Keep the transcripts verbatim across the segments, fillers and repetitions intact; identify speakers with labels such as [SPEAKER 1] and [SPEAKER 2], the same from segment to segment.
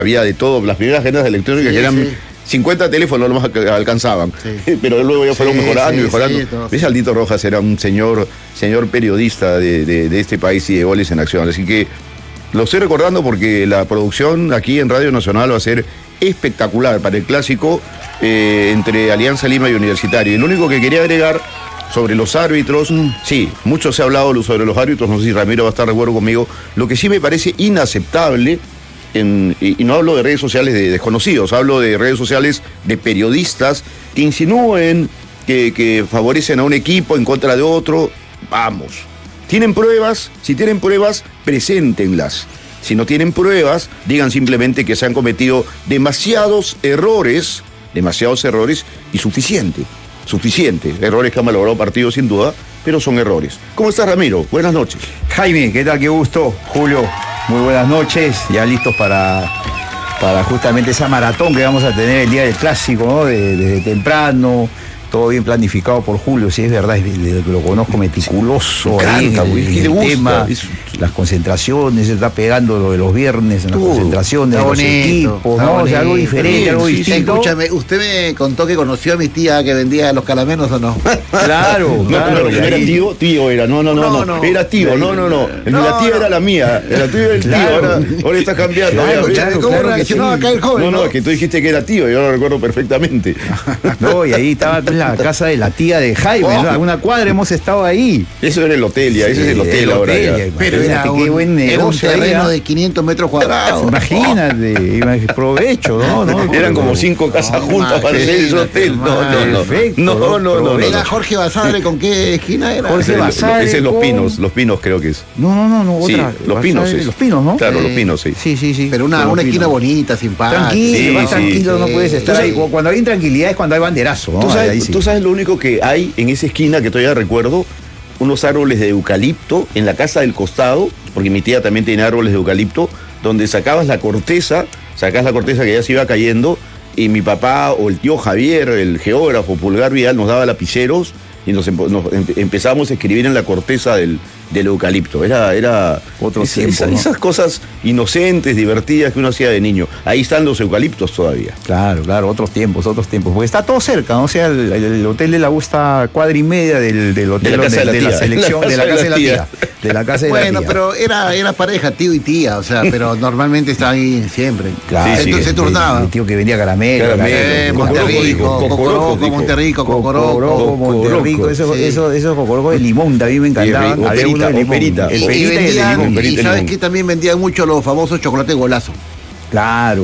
[SPEAKER 1] había de todo, las primeras agendas electrónicas
[SPEAKER 2] Sí,
[SPEAKER 1] que eran
[SPEAKER 2] sí.
[SPEAKER 1] cincuenta teléfonos nomás alcanzaban,
[SPEAKER 2] Sí.
[SPEAKER 1] pero luego ya fueron
[SPEAKER 2] Sí,
[SPEAKER 1] mejorando
[SPEAKER 2] sí,
[SPEAKER 1] y mejorando.
[SPEAKER 2] sí, todo.
[SPEAKER 1] ¿Ves? Aldito Rojas era un señor, señor periodista de, de, de este país y de Goles en Acción, así que lo estoy recordando porque la producción aquí en Radio Nacional va a ser espectacular para el clásico eh, entre Alianza Lima y Universitario. Y lo único que quería agregar sobre los árbitros, mm. sí, mucho se ha hablado sobre los árbitros, no sé si Ramiro va a estar de acuerdo conmigo, lo que sí me parece inaceptable, en, y, y no hablo de redes sociales de desconocidos, hablo de redes sociales de periodistas que insinúen que, que favorecen a un equipo en contra de otro. Vamos, ¿tienen pruebas? Si tienen pruebas, preséntenlas. Si no tienen pruebas, digan simplemente que se han cometido demasiados errores, demasiados errores y suficiente. Suficiente. Errores que han malogrado partidos sin duda, pero son errores. ¿Cómo estás, Ramiro? Buenas noches.
[SPEAKER 3] Jaime, ¿qué tal? Qué gusto. Julio, muy buenas noches. Ya listos para, para justamente esa maratón que vamos a tener el día del clásico, ¿no? Desde de, de temprano, todo bien planificado por Julio, si es verdad, lo conozco meticuloso.
[SPEAKER 1] Me encanta,
[SPEAKER 3] ahí, el,
[SPEAKER 1] ¿qué le gusta?
[SPEAKER 3] tema,
[SPEAKER 1] Es...
[SPEAKER 3] las concentraciones, se está pegando lo de los viernes en las
[SPEAKER 1] Todo.
[SPEAKER 3] concentraciones,
[SPEAKER 2] Está
[SPEAKER 3] de los
[SPEAKER 2] bonito,
[SPEAKER 3] equipos,
[SPEAKER 2] está
[SPEAKER 3] ¿no? O sea,
[SPEAKER 2] bonito.
[SPEAKER 3] algo diferente,
[SPEAKER 1] Bien,
[SPEAKER 3] algo
[SPEAKER 1] sí, sí,
[SPEAKER 3] distinto.
[SPEAKER 2] Escúchame, ¿usted me contó que conoció a mi tía que vendía los calamenos o no?
[SPEAKER 3] Claro,
[SPEAKER 1] No,
[SPEAKER 3] claro.
[SPEAKER 1] no, no,
[SPEAKER 3] y
[SPEAKER 1] era
[SPEAKER 3] ahí-
[SPEAKER 1] tío, tío era, no, no, no, no,
[SPEAKER 2] No, no.
[SPEAKER 1] era tío, no, no, no, el de
[SPEAKER 2] No,
[SPEAKER 1] la tía
[SPEAKER 2] no.
[SPEAKER 1] era la mía, la tuya era el tío,
[SPEAKER 3] Claro.
[SPEAKER 1] ahora, ahora está cambiando.
[SPEAKER 3] Claro,
[SPEAKER 1] ya,
[SPEAKER 3] claro,
[SPEAKER 2] Escúchame, ¿cómo
[SPEAKER 3] claro que
[SPEAKER 2] reaccionaba
[SPEAKER 3] sí.
[SPEAKER 2] acá el joven?
[SPEAKER 1] no, no, es que tú dijiste que era tío, yo lo recuerdo perfectamente.
[SPEAKER 3] No, y ahí estaba pues, la casa de la tía de Jaime,
[SPEAKER 2] Oh.
[SPEAKER 3] ¿no? Alguna cuadra hemos estado ahí.
[SPEAKER 1] Eso era el hotel ya, ese es el
[SPEAKER 3] Sí,
[SPEAKER 1] hotel
[SPEAKER 3] el
[SPEAKER 1] ahora
[SPEAKER 3] hotel,
[SPEAKER 1] ya.
[SPEAKER 3] ya.
[SPEAKER 2] Pero
[SPEAKER 3] Imagínate
[SPEAKER 2] era
[SPEAKER 3] qué
[SPEAKER 2] un,
[SPEAKER 3] buen
[SPEAKER 2] era un
[SPEAKER 3] negocio ahí,
[SPEAKER 2] terreno
[SPEAKER 3] ¿ah?
[SPEAKER 2] de quinientos metros cuadrados.
[SPEAKER 3] Imagínate, imag- provecho, ¿no? ¿no?
[SPEAKER 1] Eran como cinco casas
[SPEAKER 2] No,
[SPEAKER 1] juntas para hacer ese hotel. No, no, no.
[SPEAKER 3] Perfecto,
[SPEAKER 1] No, no, no, no.
[SPEAKER 2] Era
[SPEAKER 1] no.
[SPEAKER 2] Jorge Basadre, ¿con qué esquina era?
[SPEAKER 3] Jorge
[SPEAKER 1] Ese es lo-
[SPEAKER 3] Basadre
[SPEAKER 1] ese es Los
[SPEAKER 3] con-
[SPEAKER 1] Pinos, Los Pinos creo que es.
[SPEAKER 3] No, no, no, no,
[SPEAKER 1] Sí,
[SPEAKER 3] otra.
[SPEAKER 1] Los Pinos
[SPEAKER 3] Basadre,
[SPEAKER 1] es.
[SPEAKER 3] Los Pinos, ¿no?
[SPEAKER 1] Claro,
[SPEAKER 2] Sí.
[SPEAKER 1] Los Pinos, sí.
[SPEAKER 3] Sí, sí, sí.
[SPEAKER 2] Pero una,
[SPEAKER 3] Los
[SPEAKER 2] una
[SPEAKER 3] Pinos.
[SPEAKER 2] esquina bonita, simpática.
[SPEAKER 3] Tranquilo,
[SPEAKER 1] Sí,
[SPEAKER 3] más
[SPEAKER 1] sí.
[SPEAKER 3] tranquilo no puedes estar
[SPEAKER 1] Tú
[SPEAKER 3] ahí.
[SPEAKER 1] sabes-
[SPEAKER 3] Cuando hay tranquilidad es cuando hay banderazo, ¿no?
[SPEAKER 1] ¿Tú
[SPEAKER 3] Ahí
[SPEAKER 1] sabes,
[SPEAKER 3] sí.
[SPEAKER 1] tú sabes lo único que hay en esa esquina que todavía recuerdo? Unos árboles de eucalipto en la casa del costado, porque mi tía también tiene árboles de eucalipto, donde sacabas la corteza, sacabas la corteza que ya se iba cayendo, y mi papá o el tío Javier, el geógrafo Pulgar Vidal, nos daba lapiceros y nos, empo- nos em- empezamos a escribir en la corteza del, del eucalipto. Era, era
[SPEAKER 3] Otro
[SPEAKER 1] es-
[SPEAKER 3] tiempo,
[SPEAKER 1] esa-
[SPEAKER 3] ¿no?
[SPEAKER 1] esas cosas inocentes, divertidas que uno hacía de niño. Ahí están los eucaliptos todavía.
[SPEAKER 3] Claro, claro, otros tiempos, otros tiempos. Porque está todo cerca, ¿no? O sea, el, el hotel de la U está a cuadra y media del, del hotel
[SPEAKER 1] De la casa de la
[SPEAKER 3] de la
[SPEAKER 1] tía.
[SPEAKER 3] selección, de la casa de la tía. De la casa de la
[SPEAKER 2] Bueno,
[SPEAKER 3] tía.
[SPEAKER 2] pero era, era pareja, tío y tía, o sea, pero normalmente estaba ahí siempre.
[SPEAKER 3] Claro,
[SPEAKER 2] se,
[SPEAKER 1] sí,
[SPEAKER 2] se
[SPEAKER 1] sí,
[SPEAKER 2] turnaba.
[SPEAKER 3] El tío que vendía caramelo.
[SPEAKER 1] Caramelo,
[SPEAKER 2] Eh,
[SPEAKER 1] Cocoroco
[SPEAKER 2] Monterrico,
[SPEAKER 1] dijo, Cocoroco
[SPEAKER 2] Cocoroco,
[SPEAKER 1] dijo.
[SPEAKER 2] Monterrico,
[SPEAKER 3] Cocoroco,
[SPEAKER 2] Cocoroco.
[SPEAKER 3] Monterrico, esos
[SPEAKER 2] Sí.
[SPEAKER 3] eso, eso cocorocos de limón también me encantaban.
[SPEAKER 1] Y
[SPEAKER 3] Había uno de
[SPEAKER 1] perita,
[SPEAKER 3] limón.
[SPEAKER 1] o perita.
[SPEAKER 3] El
[SPEAKER 2] Y, y
[SPEAKER 3] perita y el de
[SPEAKER 2] vendían,
[SPEAKER 3] limón.
[SPEAKER 2] y
[SPEAKER 1] perita y
[SPEAKER 2] sabes
[SPEAKER 1] limón.
[SPEAKER 2] que también vendían mucho los famosos chocolates golazo.
[SPEAKER 3] Claro.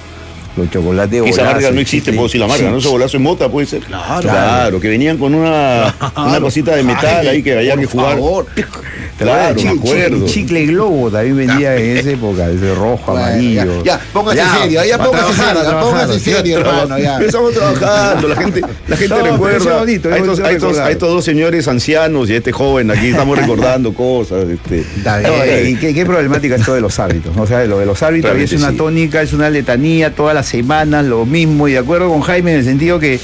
[SPEAKER 3] Los chocolates
[SPEAKER 1] Esa
[SPEAKER 3] Golazo,
[SPEAKER 1] marca no existe,
[SPEAKER 3] sí,
[SPEAKER 1] puedo decir la marca,
[SPEAKER 3] sí.
[SPEAKER 1] ¿no? Esos golazos en mota puede ser.
[SPEAKER 2] Claro.
[SPEAKER 1] Claro, que venían con una, una cosita de metal
[SPEAKER 2] Ay,
[SPEAKER 1] ahí que había
[SPEAKER 2] por
[SPEAKER 1] que jugar.
[SPEAKER 2] favor.
[SPEAKER 1] Claro,
[SPEAKER 3] Chi-
[SPEAKER 1] me acuerdo.
[SPEAKER 3] chi- Chicle Globo también vendía en esa época, ese rojo,
[SPEAKER 2] Bueno,
[SPEAKER 3] amarillo.
[SPEAKER 2] ya, ya, póngase
[SPEAKER 3] Ya,
[SPEAKER 2] serio, ya
[SPEAKER 3] a
[SPEAKER 2] póngase
[SPEAKER 3] trabajar,
[SPEAKER 2] serio,
[SPEAKER 3] a trabajar.
[SPEAKER 2] póngase serio, hermano, ya.
[SPEAKER 1] Estamos trabajando, la gente, la gente
[SPEAKER 3] No, pero
[SPEAKER 1] recuerda
[SPEAKER 3] eso es bonito, es
[SPEAKER 1] a, estos,
[SPEAKER 3] bonito
[SPEAKER 1] a, estos,
[SPEAKER 3] recordar.
[SPEAKER 1] a estos dos señores ancianos y a este joven aquí estamos recordando cosas. Este.
[SPEAKER 2] Está bien.
[SPEAKER 3] No, y qué, qué problemática es esto de los árbitros, ¿no? O sea, lo de los árbitros
[SPEAKER 1] Realmente
[SPEAKER 3] es una
[SPEAKER 1] sí.
[SPEAKER 3] tónica, es una letanía, todas las semanas lo mismo, y de acuerdo con Jaime en el sentido que,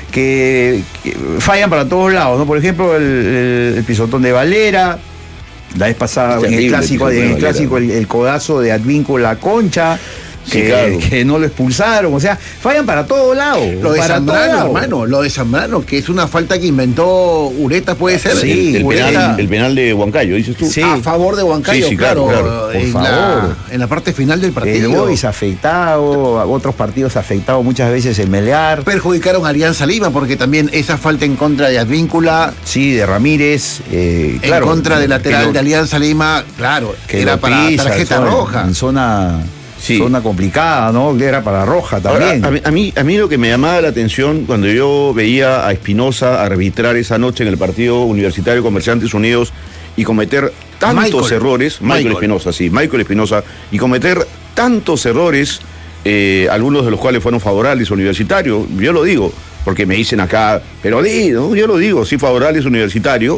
[SPEAKER 3] que, que fallan para todos lados, ¿no? Por ejemplo, el, el- el pisotón de Valera, la vez pasada
[SPEAKER 1] Es
[SPEAKER 3] en el
[SPEAKER 1] terrible
[SPEAKER 3] clásico,
[SPEAKER 1] el
[SPEAKER 3] en el
[SPEAKER 1] pisotón de
[SPEAKER 3] clásico
[SPEAKER 1] Valera.
[SPEAKER 3] el, el codazo de Advíncula Concha.
[SPEAKER 1] Sí,
[SPEAKER 3] Que,
[SPEAKER 1] claro.
[SPEAKER 3] que no lo expulsaron, o sea, fallan para todos lados.
[SPEAKER 2] Lo de
[SPEAKER 3] para todos
[SPEAKER 2] Zambrano,
[SPEAKER 3] lados.
[SPEAKER 2] hermano, lo de Zambrano, que es una falta que inventó Ureta, puede ser.
[SPEAKER 3] Sí,
[SPEAKER 1] el, el
[SPEAKER 2] Ureta,
[SPEAKER 1] penal, el penal de Huancayo, dices tú.
[SPEAKER 3] Sí.
[SPEAKER 2] a favor de Huancayo,
[SPEAKER 1] Sí, sí,
[SPEAKER 2] claro,
[SPEAKER 1] claro, claro,
[SPEAKER 3] por
[SPEAKER 2] en,
[SPEAKER 3] favor.
[SPEAKER 2] La, en la parte final del
[SPEAKER 3] El
[SPEAKER 2] partido.
[SPEAKER 3] Boys afectado, a otros partidos afectados muchas veces el Melear.
[SPEAKER 2] Perjudicaron a Alianza Lima porque también esa falta en contra de Advíncula,
[SPEAKER 3] Sí, de Ramírez, eh,
[SPEAKER 2] en
[SPEAKER 3] claro,
[SPEAKER 2] contra del lateral
[SPEAKER 3] que lo-
[SPEAKER 2] de Alianza Lima, claro,
[SPEAKER 3] que
[SPEAKER 2] era
[SPEAKER 3] lo
[SPEAKER 2] para
[SPEAKER 3] pisa,
[SPEAKER 2] tarjeta
[SPEAKER 3] zona-
[SPEAKER 2] roja.
[SPEAKER 3] En zona,
[SPEAKER 1] Sí.
[SPEAKER 3] zona complicada, ¿no? Que era para roja
[SPEAKER 1] Ahora,
[SPEAKER 3] también.
[SPEAKER 1] a, mí, a, mí, a mí lo que me llamaba la atención cuando yo veía a Espinosa arbitrar esa noche en el partido Universitario Comerciantes Unidos y cometer tantos
[SPEAKER 2] Michael.
[SPEAKER 1] errores, Michael
[SPEAKER 2] Michael.
[SPEAKER 1] Espinosa, sí, Michael Espinosa, y cometer tantos errores, eh, algunos de los cuales fueron favorables a Universitario, yo lo digo, porque me dicen acá, pero di, ¿no? Yo lo digo, sí, favorables a Universitario.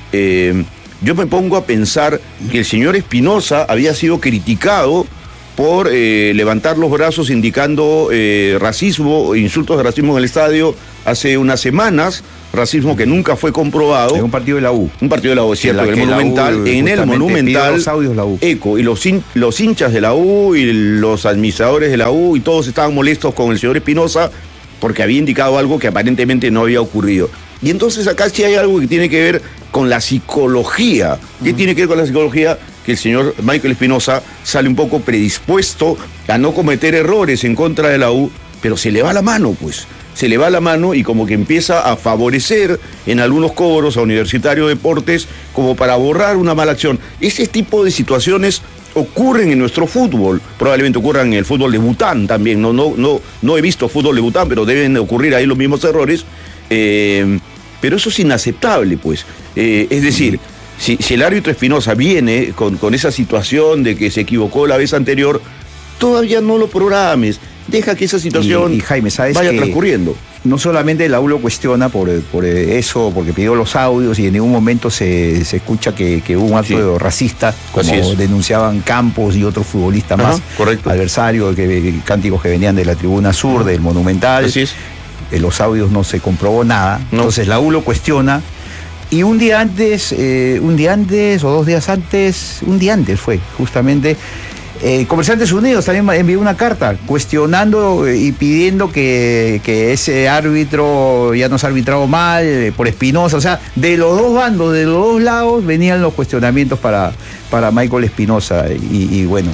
[SPEAKER 1] Eh, yo me pongo a pensar que el señor Espinosa había sido criticado por eh, levantar los brazos indicando eh, racismo, insultos de racismo en el estadio hace unas semanas, racismo que nunca fue comprobado.
[SPEAKER 3] En un partido de la U.
[SPEAKER 1] Un partido de la U, es cierto,
[SPEAKER 3] En la
[SPEAKER 1] el
[SPEAKER 3] que la
[SPEAKER 1] Monumental,
[SPEAKER 3] U,
[SPEAKER 1] en el
[SPEAKER 3] justamente,
[SPEAKER 1] Monumental,
[SPEAKER 3] pidió los audios la U.
[SPEAKER 1] eco, y los, hin- los hinchas de la U y los administradores de la U y todos estaban molestos con el señor Espinosa porque había indicado algo que aparentemente no había ocurrido. Y entonces acá sí hay algo que tiene que ver con la psicología. ¿Qué uh-huh. tiene que ver con la psicología? Que el señor Michael Espinosa sale un poco predispuesto a no cometer errores en contra de la U, pero se le va la mano, pues. Se le va la mano y como que empieza a favorecer en algunos cobros a Universitario de Deportes como para borrar una mala acción. Ese tipo de situaciones ocurren en nuestro fútbol, probablemente ocurran en el fútbol de Bután también. No, no, no, no he visto fútbol de Bután, pero deben ocurrir ahí los mismos errores. Eh, pero eso es inaceptable, pues. Eh, es decir, si, si el árbitro Espinosa viene con, con esa situación de que se equivocó la vez anterior, todavía no lo programes. Deja que esa situación
[SPEAKER 3] y, y Jaime, ¿sabes
[SPEAKER 1] vaya
[SPEAKER 3] que
[SPEAKER 1] transcurriendo.
[SPEAKER 3] No solamente la U lo cuestiona por, por eso, porque pidió los audios y en ningún momento se, se escucha que, que hubo un acto sí. racista, como denunciaban Campos y otros futbolistas Ajá, más,
[SPEAKER 1] correcto.
[SPEAKER 3] adversarios, que, cánticos que venían de la tribuna sur, Ajá. del Monumental.
[SPEAKER 1] Así es.
[SPEAKER 3] En los audios no se comprobó nada,
[SPEAKER 1] no.
[SPEAKER 3] Entonces la U lo cuestiona. Y un día antes, eh, un día antes o dos días antes, un día antes fue, justamente, Eh, Comerciantes Unidos también envió una carta cuestionando y pidiendo que, que ese árbitro ya nos ha arbitrado mal eh, por Espinosa. O sea, de los dos bandos, de los dos lados venían los cuestionamientos para, para Michael Espinosa. Y, y bueno,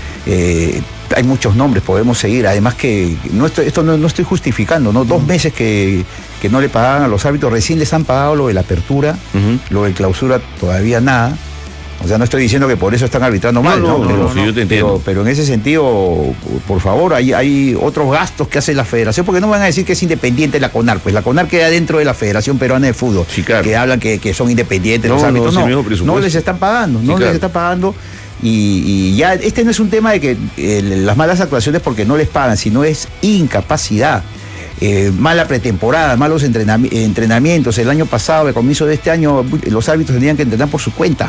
[SPEAKER 3] eh, hay muchos nombres, podemos seguir. Además que no estoy, esto no, no estoy justificando, ¿no? Dos meses que, que no le pagaban a los árbitros, recién les han pagado lo de la apertura, uh-huh. lo de clausura todavía nada. O sea, no estoy diciendo que por eso están arbitrando mal,
[SPEAKER 1] no,
[SPEAKER 3] ¿no?
[SPEAKER 1] no,
[SPEAKER 3] Pero,
[SPEAKER 1] no, no, yo te entiendo.
[SPEAKER 3] Pero, pero en ese sentido, por favor, hay, hay otros gastos que hace la federación, porque no van a decir que es independiente la CONAR, pues la CONAR queda dentro de la Federación Peruana de Fútbol,
[SPEAKER 1] sí, claro.
[SPEAKER 3] que hablan que, que son independientes
[SPEAKER 1] no,
[SPEAKER 3] los árbitros,
[SPEAKER 1] no,
[SPEAKER 3] no, no, no les están pagando, no sí, claro. les están pagando. Y, y ya, este no es un tema de que eh, las malas actuaciones porque no les pagan, sino es incapacidad. Eh, mala pretemporada, malos entrenami- entrenamientos. El año pasado, al comienzo de este año, los árbitros tenían que entrenar por su cuenta.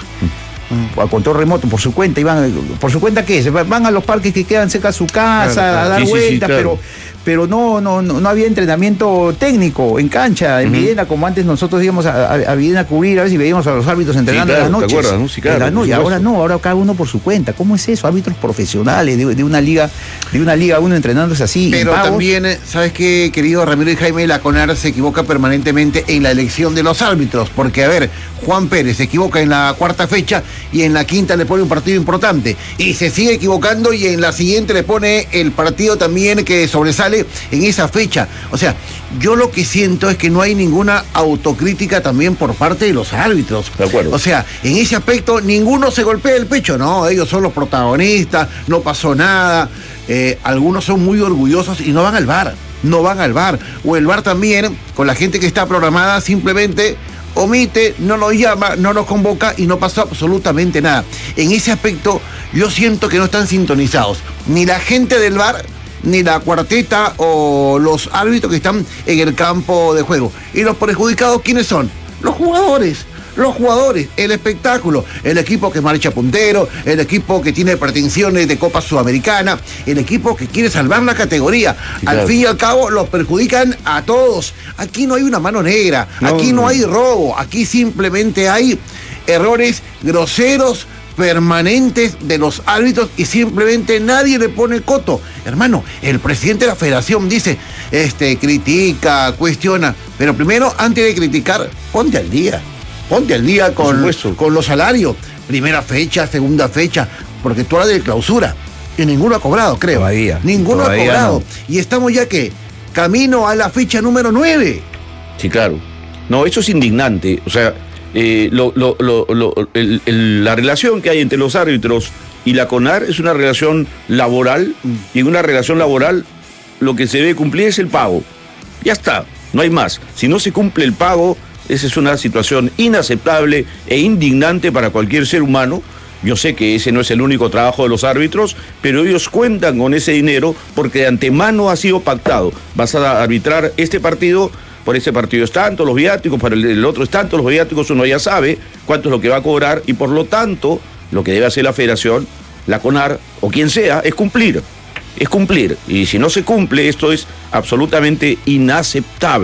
[SPEAKER 3] A control remoto, por su cuenta, iban, ¿por su cuenta qué es? Van a los parques que quedan cerca de su casa, claro, claro. a dar sí, vueltas, sí, sí, claro. pero, pero no, no, no, no había entrenamiento técnico en cancha, en uh-huh. Videna, como antes nosotros íbamos a, a, a Videna a cubrir, a ver si veíamos a los árbitros entrenando
[SPEAKER 1] sí, claro,
[SPEAKER 3] en las noches.
[SPEAKER 1] ¿te acuerdas, no? Sí, claro,
[SPEAKER 3] en la noche, ahora no, ahora cada uno por su cuenta. ¿Cómo es eso? Árbitros profesionales de, de una liga, de una liga uno entrenándose así.
[SPEAKER 2] Pero también, ¿sabes qué, querido Ramiro y Jaime? La CONAR se equivoca permanentemente en la elección de los árbitros, porque a ver, Juan Pérez se equivoca en la cuarta fecha y en la quinta le pone un partido importante y se sigue equivocando y en la siguiente le pone el partido también que sobresale en esa fecha. O sea, yo lo que siento es que no hay ninguna autocrítica también por parte de los árbitros.
[SPEAKER 1] De acuerdo.
[SPEAKER 2] O sea, en ese aspecto ninguno se golpea el pecho, no, ellos son los protagonistas, no pasó nada. Eh, algunos son muy orgullosos y no van al V A R, no van al V A R. O el V A R también, con la gente que está programada, simplemente omite, no nos llama, no nos convoca y no pasó absolutamente nada. En ese aspecto yo siento que no están sintonizados ni la gente del V A R ni la cuarteta o los árbitros que están en el campo de juego. Y los perjudicados, ¿quiénes son? Los jugadores. Los jugadores, el espectáculo, el equipo que marcha puntero, el equipo que tiene pretensiones de Copa Sudamericana, el equipo que quiere salvar la categoría. Sí, al claro. fin y al cabo los perjudican a todos. Aquí no hay una mano negra, no, aquí no, no hay robo, aquí simplemente hay errores groseros, permanentes de los árbitros y simplemente nadie le pone coto. Hermano, el presidente de la federación dice, este, critica, cuestiona, pero primero, antes de criticar, ponte al día. Ponte al día con, con los salarios. Primera fecha, segunda fecha, porque tú hablas de clausura y ninguno ha cobrado, creo.
[SPEAKER 3] Todavía.
[SPEAKER 2] Ninguno
[SPEAKER 3] todavía
[SPEAKER 2] ha cobrado.
[SPEAKER 3] No.
[SPEAKER 2] Y estamos ya que camino a la fecha número nueve.
[SPEAKER 1] Sí, claro. No, eso es indignante. O sea, eh, lo, lo, lo, lo, el, el, la relación que hay entre los árbitros y la CONAR es una relación laboral, mm. y en una relación laboral lo que se debe cumplir es el pago. Ya está, no hay más. Si no se cumple el pago, esa es una situación inaceptable e indignante para cualquier ser humano. Yo sé que ese no es el único trabajo de los árbitros, pero ellos cuentan con ese dinero porque de antemano ha sido pactado. Vas a arbitrar este partido, por ese partido es tanto los viáticos, para el, el otro es tanto los viáticos, uno ya sabe cuánto es lo que va a cobrar y por lo tanto lo que debe hacer la federación, la CONAR o quien sea, es cumplir. Es cumplir. Y si no se cumple, esto es absolutamente inaceptable.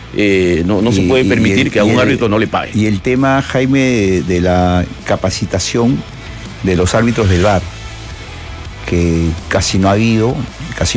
[SPEAKER 1] eh, no, no
[SPEAKER 3] Y-
[SPEAKER 1] se puede
[SPEAKER 3] y
[SPEAKER 1] permitir
[SPEAKER 3] el-
[SPEAKER 1] que a
[SPEAKER 3] y
[SPEAKER 1] un
[SPEAKER 3] el-
[SPEAKER 1] árbitro no le pague.
[SPEAKER 3] Y el tema, Jaime, de, de la capacitación de los árbitros del V A R, que casi no ha habido.